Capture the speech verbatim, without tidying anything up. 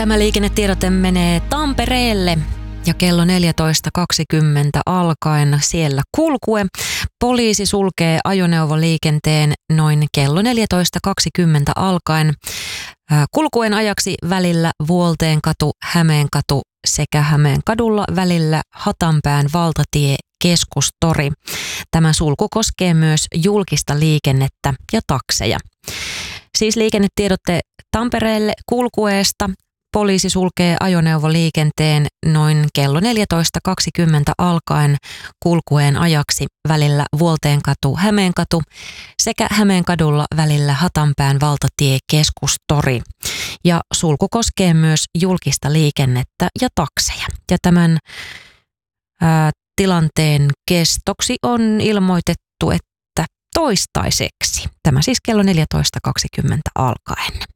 Tämä liikennetiedote menee Tampereelle ja kello neljätoista kaksikymmentä alkaen siellä kulkue. Poliisi sulkee ajoneuvoliikenteen noin kello neljätoista kaksikymmentä alkaen kulkuen ajaksi välillä Vuolteenkatu, Hämeenkatu sekä Hämeenkadulla välillä Hatanpään valtatie Keskustori. Tämä sulku koskee myös julkista liikennettä ja takseja. Siis liikennetiedotte Tampereelle kulkueesta. Poliisi sulkee ajoneuvoliikenteen noin kello neljätoista kaksikymmentä alkaen kulkueen ajaksi välillä Vuolteenkatu, Hämeenkatu sekä Hämeenkadulla välillä Hatanpään valtatie Keskustori. Ja sulku koskee myös julkista liikennettä ja takseja. Ja tämän ää, tilanteen kestoksi on ilmoitettu, että toistaiseksi. Tämä siis kello neljätoista kaksikymmentä alkaen.